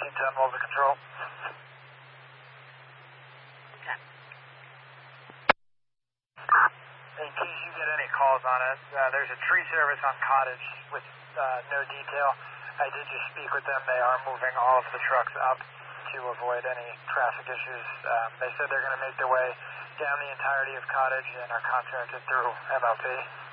1310 Mobile Control. Okay. In case you get any calls on it, there's a tree service on Cottage with no detail. I did just speak with them. They are moving all of the trucks up to avoid any traffic issues. They said they're going to make their way down the entirety of Cottage and are contracted through MLP.